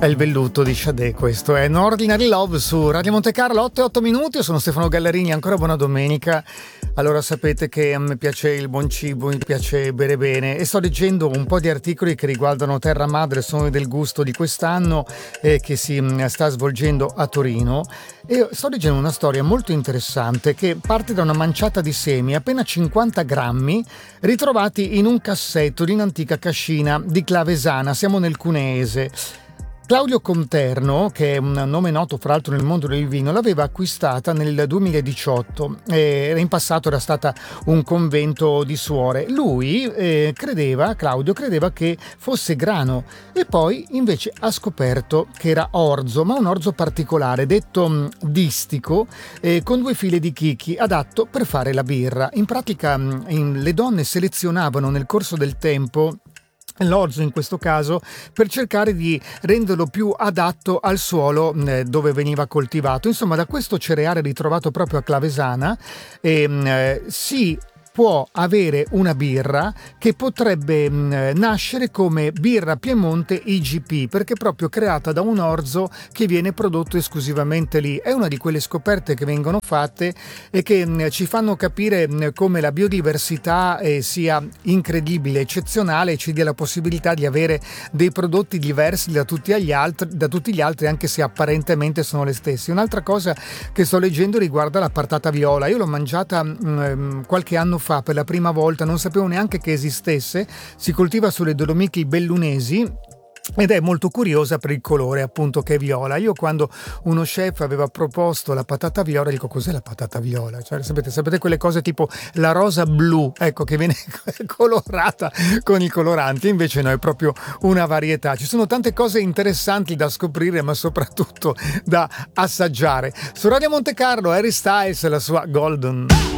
È il velluto di Sade, questo è No Ordinary Love su Radio Monte Carlo, 8 minuti. Io sono Stefano Gallarini, ancora buona domenica. Allora, sapete che a me piace il buon cibo, mi piace bere bene e sto leggendo un po' di articoli che riguardano Terra Madre, sono del gusto di quest'anno che si sta svolgendo a Torino, e sto leggendo una storia molto interessante che parte da una manciata di semi, appena 50 grammi, ritrovati in un cassetto di un'antica cascina di Clavesana, siamo nel Cuneese. Claudio Conterno, che è un nome noto fra l'altro nel mondo del vino, l'aveva acquistata nel 2018 e in passato era stata un convento di suore. Lui Claudio credeva che fosse grano e poi invece ha scoperto che era orzo, ma un orzo particolare, detto distico, con 2 file di chicchi, adatto per fare la birra. In pratica le donne selezionavano nel corso del tempo l'orzo, in questo caso, per cercare di renderlo più adatto al suolo dove veniva coltivato. Insomma, da questo cereale ritrovato proprio a Clavesana si può avere una birra che potrebbe nascere come birra Piemonte IGP, perché è proprio creata da un orzo che viene prodotto esclusivamente lì. È una di quelle scoperte che vengono fatte e che ci fanno capire come la biodiversità sia incredibile, eccezionale, e ci dia la possibilità di avere dei prodotti diversi da tutti gli altri, anche se apparentemente sono le stesse. Un'altra cosa che sto leggendo riguarda la patata viola. Io l'ho mangiata qualche anno fa per la prima volta, non sapevo neanche che esistesse. Si coltiva sulle Dolomiti Bellunesi ed è molto curiosa per il colore, appunto, che è viola. Io, quando uno chef aveva proposto la patata viola, dico: cos'è la patata viola? Cioè, sapete quelle cose tipo la rosa blu, ecco, che viene colorata con i coloranti. Invece no, è proprio una varietà. Ci sono tante cose interessanti da scoprire, ma soprattutto da assaggiare. Su Radio Monte Carlo, Harry Styles e la sua Golden.